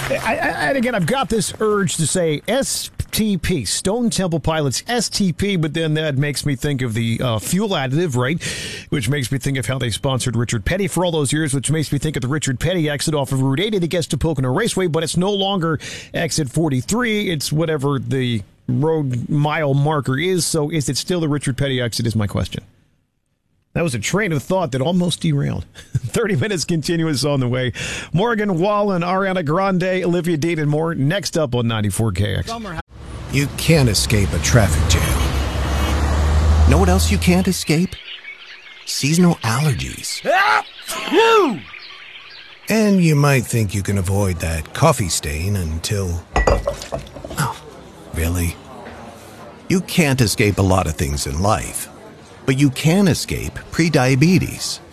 And again, I've got this urge to say STP, Stone Temple Pilots STP, but then that makes me think of the fuel additive, right? Which makes me think of how they sponsored Richard Petty for all those years, which makes me think of the Richard Petty exit off of Route 80 that gets to Pocono Raceway, but it's no longer exit 43. It's whatever the road mile marker is. So is it still the Richard Petty exit is my question. That was a train of thought that almost derailed. 30 minutes continuous on the way. Morgan Wallen, Ariana Grande, Olivia Dean, and more next up on 94KX. You can't escape a traffic jam. Know what else you can't escape? Seasonal allergies. And you might think you can avoid that coffee stain until... Oh, really? You can't escape a lot of things in life. But you can escape prediabetes.